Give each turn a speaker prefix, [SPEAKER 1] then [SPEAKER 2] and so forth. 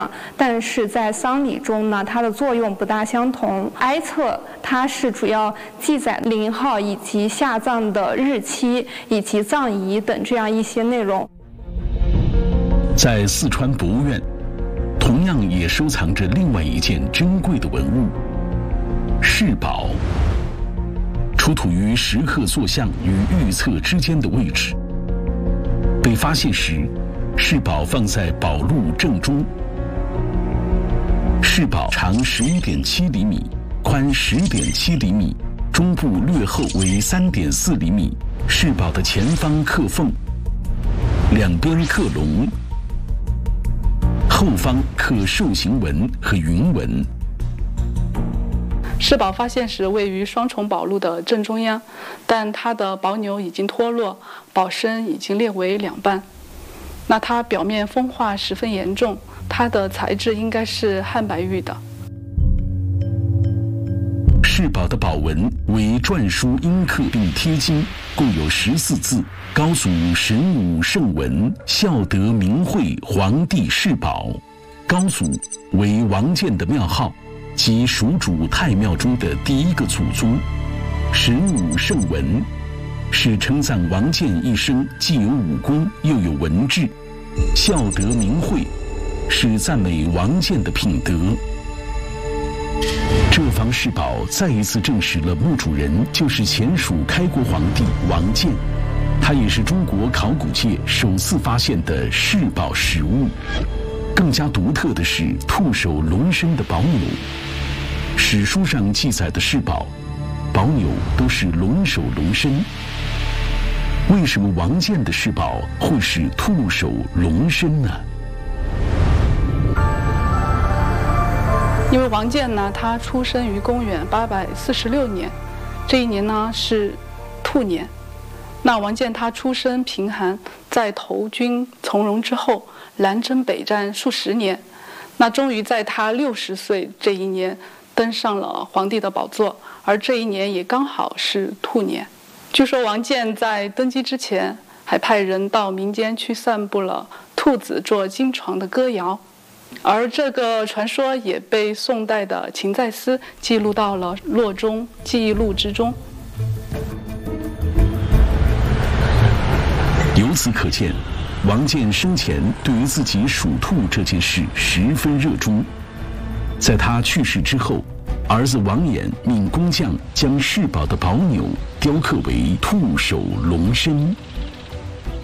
[SPEAKER 1] 但是在丧礼中呢，它的作用不大相同。哀册它是主要记载灵号以及下葬的日期以及葬仪等这样一些内容。
[SPEAKER 2] 在四川博物院，同样也收藏着另外一件珍贵的文物——世宝，出土于石刻塑像与玉册之间的位置。被发现时，世宝放在宝路正中。世宝长11.7厘米，宽10.7厘米，中部略厚为3.4厘米。世宝的前方刻凤，两边刻龙，后方刻兽形纹和云纹。
[SPEAKER 3] 世宝发现时位于双重宝路的正中央，但它的宝钮已经脱落，宝身已经裂为两半。那它表面风化十分严重，它的材质应该是汉白玉的。
[SPEAKER 2] 世宝的宝纹为篆书阴刻并贴金，共有14字，高祖神武圣文，孝德明惠皇帝世宝。高祖为王建的庙号，即蜀主太庙中的第一个祖宗。神武圣文是称赞王建一生既有武功又有文治，孝德明惠是赞美王建的品德。这方世宝再一次证实了墓主人就是前蜀开国皇帝王建，他也是中国考古界首次发现的世宝实物。更加独特的是兔首龙身的宝钮，史书上记载的世宝，宝钮都是龙首龙身。为什么王建的世宝会是兔首龙身呢？
[SPEAKER 3] 因为王建呢，他出生于公元846年，这一年呢是兔年。那王建他出身贫寒，在投军从戎之后，南征北战数十年，那终于在他60岁这一年登上了皇帝的宝座，而这一年也刚好是兔年。据说王建在登基之前，还派人到民间去散布了兔子坐金床的歌谣。而这个传说也被宋代的秦在思记录到了《洛中记忆录》之中。
[SPEAKER 2] 由此可见，王建生前对于自己属兔这件事十分热衷。在他去世之后，儿子王衍命工匠将世宝的宝钮雕刻为兔首龙身。